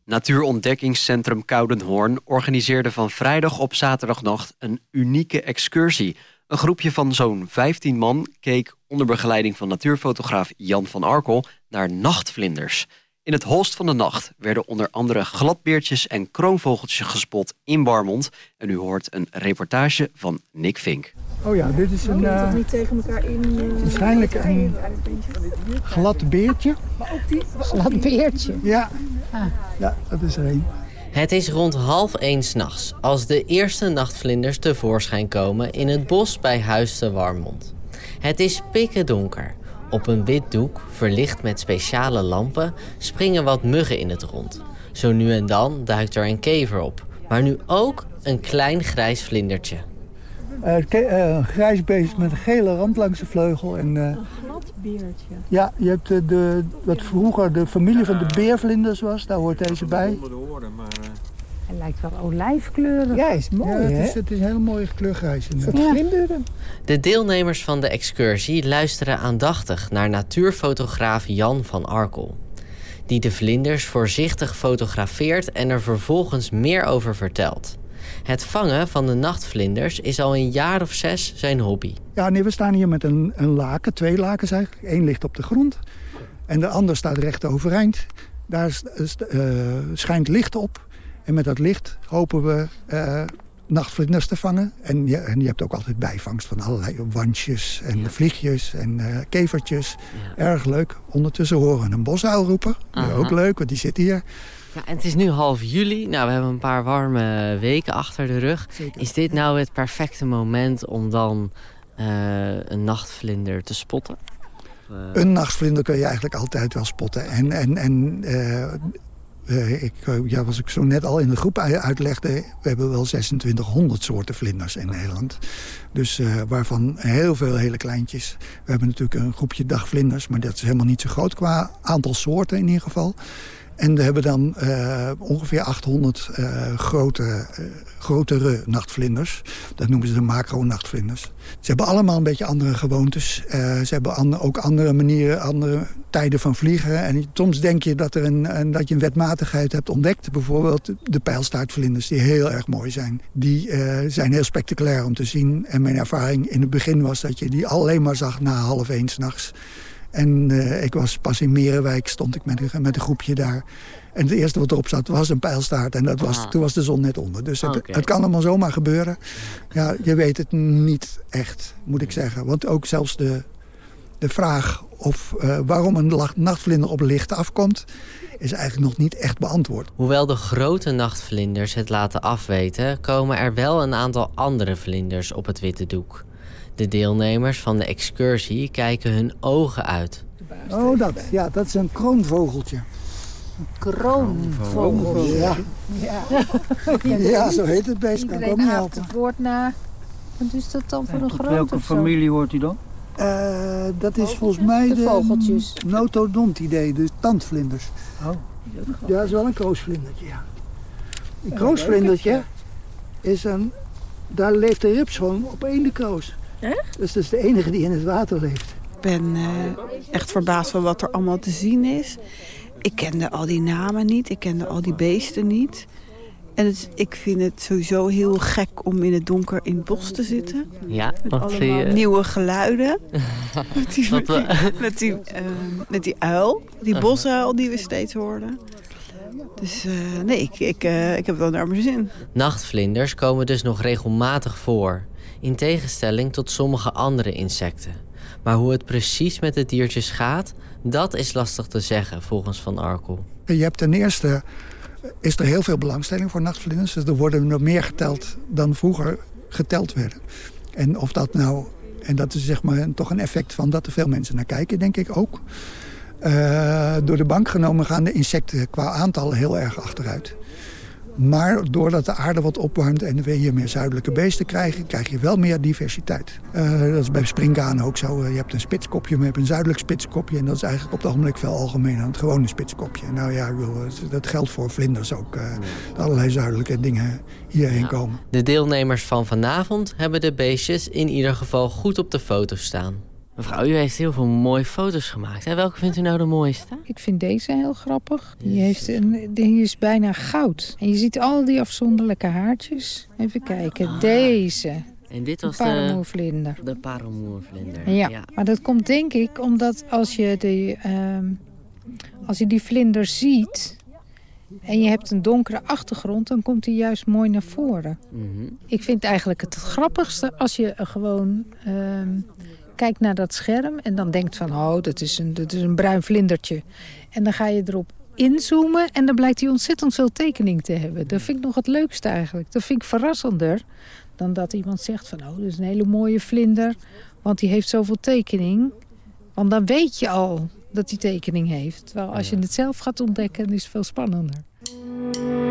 Natuurontdekkingscentrum Koudenhoorn organiseerde van vrijdag op zaterdagnacht een unieke excursie. Een groepje van zo'n 15 man keek onder begeleiding van natuurfotograaf Jan van Arkel naar nachtvlinders. In het holst van de nacht werden onder andere gladbeertjes en kroonvogeltjes gespot in Warmond. En u hoort een reportage van Nick Vink. Oh ja, dit is een dat niet tegen elkaar in. waarschijnlijk een glad beertje. Maar ook die Glad beertje. Ja. Ja, dat is er een. Het is rond 12:30 s'nachts als de eerste nachtvlinders tevoorschijn komen in het bos bij Huis te Warmond. Het is pikkendonker. Op een wit doek, verlicht met speciale lampen, springen wat muggen in het rond. Zo nu en dan duikt er een kever op, maar nu ook een klein grijs vlindertje. Een grijs beest met een gele rand langs de vleugel. En, een glad beertje. ja, je hebt wat vroeger de familie van de beervlinders was, daar hoort deze bij. Hij lijkt wel olijfkleurig. Ja, is mooi, hè? Het is een hele mooie kleurgrijs. De deelnemers van de excursie luisteren aandachtig naar natuurfotograaf Jan van Arkel, die de vlinders voorzichtig fotografeert en er vervolgens meer over vertelt. Het vangen van de nachtvlinders is al een jaar of 6 zijn hobby. Ja, nee, we staan hier met een laken, 2 lakens eigenlijk. Eén ligt op de grond en de ander staat recht overeind. Daar schijnt licht op. En met dat licht hopen we nachtvlinders te vangen. En je hebt ook altijd bijvangst van allerlei wandjes en vliegjes en kevertjes. Ja. Erg leuk. Ondertussen horen we een bosuil roepen. Ook leuk, want die zit hier. Ja, en het is nu half juli. Nou, we hebben een paar warme weken achter de rug. Zeker. Is dit nou het perfecte moment om dan een nachtvlinder te spotten? Een nachtvlinder kun je eigenlijk altijd wel spotten. Als ik zo net al in de groep uitlegde, we hebben wel 2600 soorten vlinders in Nederland. Dus waarvan heel veel hele kleintjes. We hebben natuurlijk een groepje dagvlinders, maar dat is helemaal niet zo groot qua aantal soorten in ieder geval. En we hebben dan ongeveer 800 grotere nachtvlinders. Dat noemen ze de macro-nachtvlinders. Ze hebben allemaal een beetje andere gewoontes. Ze hebben ook andere manieren, andere tijden van vliegen. En soms denk je dat je een wetmatigheid hebt ontdekt. Bijvoorbeeld de pijlstaartvlinders, die heel erg mooi zijn. Die zijn heel spectaculair om te zien. En mijn ervaring in het begin was dat je die alleen maar zag na 12:30 s'nachts. En ik was pas in Merenwijk, stond ik met een groepje daar. En het eerste wat erop zat was een pijlstaart. En toen was de zon net onder. Dus het kan allemaal zomaar gebeuren. Ja, je weet het niet echt, moet ik zeggen. Want ook zelfs de vraag waarom een nachtvlinder op licht afkomt, is eigenlijk nog niet echt beantwoord. Hoewel de grote nachtvlinders het laten afweten, komen er wel een aantal andere vlinders op het witte doek. De deelnemers van de excursie kijken hun ogen uit. Oh, dat is een kroonvogeltje. Een kroonvogeltje. Ja, zo heet het beest. Iedereen haalt het woord na. Wat is dat dan voor een grote? Welke familie hoort hij dan? Dat is volgens mij de vogeltjes. Notodontidae, de tandvlinders. Oh. Ja, dat is wel een kroosvlindertje, ja. Een kroosvlindertje daar leeft de rups gewoon op één kroos. Dus dat is de enige die in het water leeft. Ik ben echt verbaasd van wat er allemaal te zien is. Ik kende al die namen niet, ik kende al die beesten niet. En ik vind het sowieso heel gek om in het donker in het bos te zitten. Ja, met allemaal nieuwe geluiden. met die uil, die bosuil die we steeds hoorden. Dus ik heb wel naar mijn zin. Nachtvlinders komen dus nog regelmatig voor. In tegenstelling tot sommige andere insecten. Maar hoe het precies met de diertjes gaat, dat is lastig te zeggen, volgens Van Arkel. Je hebt ten eerste is er heel veel belangstelling voor nachtvlinders. Dus er worden nog meer geteld dan vroeger geteld werden. En of dat nou, en dat is zeg maar toch een effect van dat er veel mensen naar kijken, denk ik ook. Door de bank genomen gaan de insecten qua aantallen heel erg achteruit. Maar doordat de aarde wat opwarmt en we hier meer zuidelijke beesten krijgen, krijg je wel meer diversiteit. Dat is bij springkanen ook zo. Je hebt een spitskopje, je hebt een zuidelijk spitskopje. En dat is eigenlijk op het ogenblik veel algemener dan het gewone spitskopje. Nou ja, dat geldt voor vlinders ook. Dat allerlei zuidelijke dingen hierheen komen. De deelnemers van vanavond hebben de beestjes in ieder geval goed op de foto staan. Mevrouw, u heeft heel veel mooie foto's gemaakt. Hè? Welke vindt u nou de mooiste? Ik vind deze heel grappig. Die is bijna goud. En je ziet al die afzonderlijke haartjes. Even kijken, deze. En dit was parelmoervlinder. De parelmoervlinder. Ja, maar dat komt denk ik omdat als je die vlinder ziet en je hebt een donkere achtergrond, dan komt hij juist mooi naar voren. Mm-hmm. Ik vind eigenlijk het grappigste als je gewoon kijkt naar dat scherm en dan denkt van, dat is een bruin vlindertje. En dan ga je erop inzoomen en dan blijkt hij ontzettend veel tekening te hebben. Dat vind ik nog het leukste eigenlijk. Dat vind ik verrassender dan dat iemand zegt van, dat is een hele mooie vlinder, want die heeft zoveel tekening. Want dan weet je al dat hij tekening heeft. Terwijl als je het zelf gaat ontdekken, is het veel spannender.